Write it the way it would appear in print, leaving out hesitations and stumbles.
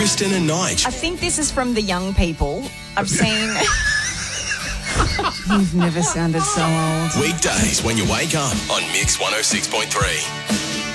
Kristen and Nige. I think this is from the young people. I've seen... You've never sounded so old. Weekdays when you wake up on Mix 106.3.